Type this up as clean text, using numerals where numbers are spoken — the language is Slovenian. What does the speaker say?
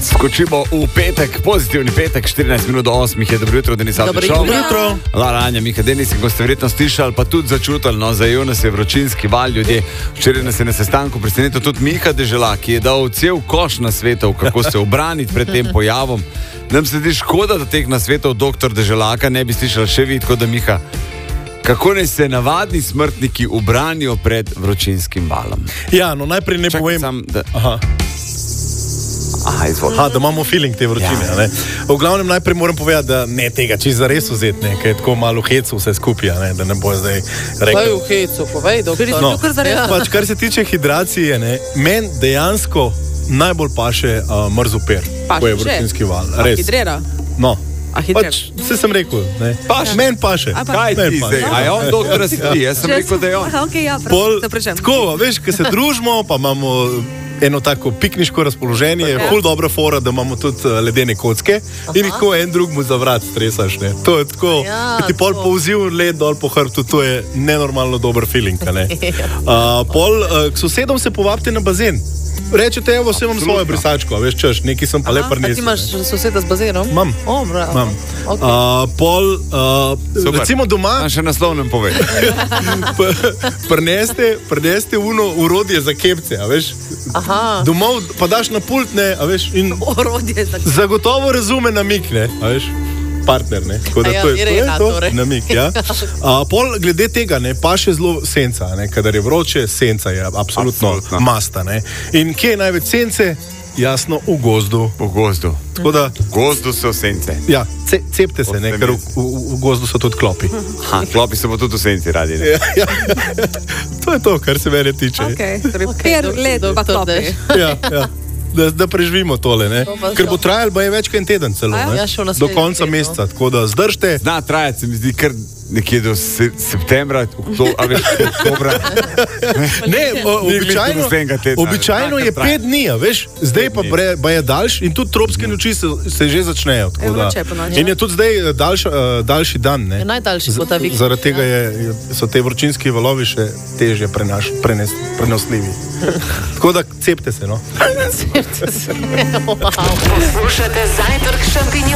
Skočimo v petek, pozitivni petek, 14 minut do 8 je dobro jutro, Denis Avdić. Dobro jutro. Lara, Anja, Miha, Denis, ko ste verjetno slišali, pa tudi začutili, no, zajel nas je vročinski val ljudje. Včeraj nas je na sestanku presenetil tudi Miha Deželak, ki je dal cel koš nasvetov, kako se obraniti pred tem pojavom. Nam se zdi škoda, da teh nasvetov doktor Deželaka ne bi slišali še vi, tako da Miha, kako naj se navadni smrtniki ubranijo pred vročinskim valom? Ja, no najprej ne povem. Da imamo feeling te vročine. Ja. V glavnem najprej moram povedati, da ne tega čisto zares vzeti, ne, ker je tako malo hecu vse skupaj, ne, da ne bo zdaj rekel. Kaj v hecu, povej, doktor. Pač, kar se tiče hidracije, meni dejansko najbolj paše mrzoper, ko je vročinski val. Res. Hidrera? No. Pač, vse sem rekel, ne. Meni paše. Kaj ti zdaj? A je on doktor si? Jaz sem rekel, da je on. Tako, veš, ko se družimo, pa imamo eno tako pikniško razpoloženje, je ful dobra fora, da imamo tudi ledene kocke in tako en drug mu za vrat stresaš, ne. To je tako, da ti pol povzil led dol po hrbtu, to je nenormalno dober feeling, ne. Pol k sosedom se povabite na bazen. Rečete, evo, vse imam svojo brisačko, veš, češ, neki sem pa le prinesel. A ti imaš soseda z bazenom? Imam. Imam. Recimo doma... Še naslov nam pove. Prineste uno urodje za kepce, a veš. Domov pa daš na pult, ne, a veš. Urodje za kepce. Zagotovo razume namik, ne, a veš. Partner, ne. Tako da to je to, namik, ja. Pol glede tega, ne, pa še zelo senca, ne, kadar je vroče, senca je absolutno masta, ne. In kje je največ sence? Jasno, v gozdu. V gozdu. Tako da... V gozdu so sence. Ja, cepte se, ne, ker v gozdu so tudi klopi. Klopi so pa tudi v senci radi, ne. Ja. To je to, kar se mene tiče. Per let pa klopi. Ja. Da preživimo tole, ne? Ker bo trajalo, je več kot en teden celo, ne? Do konca meseca, tako da zdržite. Zna trajati, se mi zdi, kar nekje do septembra, oktobra. Ne, običajno je 5 dni, veš, zdaj pa je daljši in tudi tropske noči se že začnejo. In je tudi zdaj daljši dan, ne? Najdaljši bo ta vikend. Zaradi tega so te vročinski valovi še težje prenosljivi. Tako da cepte se, no. Poslušate Zajtrk šampinjonov.